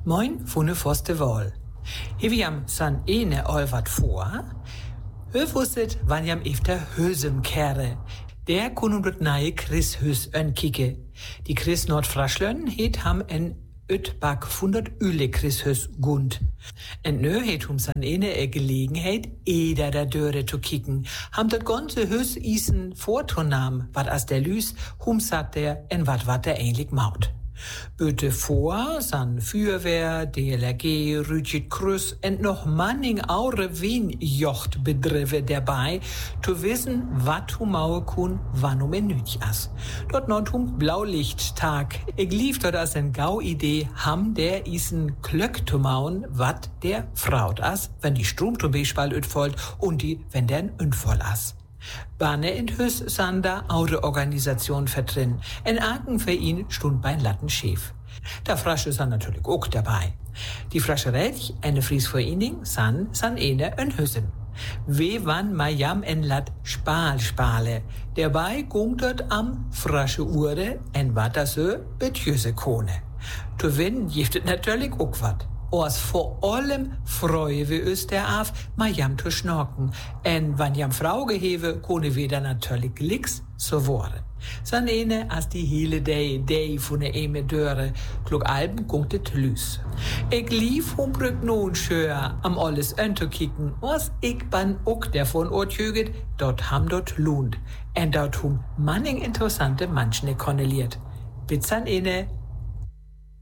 Moin vune Forste Wol. Hier wir am san all wat vor. Hö wusstet, wann jam efter Hösem kehre. Der kun dort nahe Chris Hös kicke. Die Chris Nordfraschlön het ham en Ötback 100 Üle Chris Hös gund. En nö het san Gelegenheit, eder der Döre zu kicken. Ham dat ganze Hös isen vortonam, wat as der Lüs, sat der en wat der eigentlich maut. Bitte vor, san Feuerwehr, DLRG, Rütschit Krüss und noch manning aure Wien-Jocht bedrive dabei, zu wissen, wat maue kun, wann nütch as. Dort not Blaulichttag. Ich lief dort as en Gau-Idee, ham der isen Klöck zu mauen, wat der fraut as, wenn die Strom zum Beispiel ütfollt und die, wenn der Unfall as. Banne in Hüs Sander aure Organisation vertrin. En Aken für ihn stund bein Lattenschef. Da Frasche san natürlich auch dabei. Die Frasche Rätch, eine Fries vor ihnen, san en Hüssen. We wann ma jam en Lat Spale. Dabei gungtert am Frasche Ure en Wattersö betjöse Kone. To win giftet natürlich auch wat. Oas vor allem freue wir uns der auf, ma jam zu schnorken. En wann jam Frau gehewe, kone weder natürlich licks so wore. San as die hele day von der Döre, klug Alben gunktet lüs. Ich lief brück nun schör am alles zu kicken, was ich ban ook der von Ortjöget, dort ham dort lohnt. En dort manning interessante Manschne konneliert. Bis san